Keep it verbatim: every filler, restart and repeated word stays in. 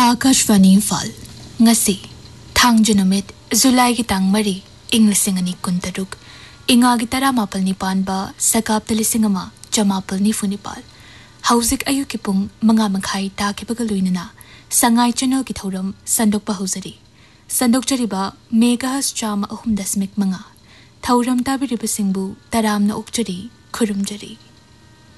Akashvani Imphal ngasi thangju numit July gi tang mari ing lising ani kuntaruk inga gi tara mapal ni pan ba sakap lising ama chamapal ni funipal hauzik ayu ki pung manga mangkhai ta ki bagaluina na sangai channel ki thoram sandok pa huzari sandok chariba megas chama ahum dasmik manga thoram ta bi ribasingbu taram na ukchari khurum jari